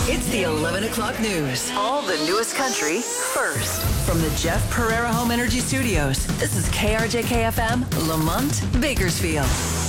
It's the 11 o'clock news. All the newest country first. From the Jeff Pereira Home Energy Studios, this is KRJK FM, Lamont, Bakersfield.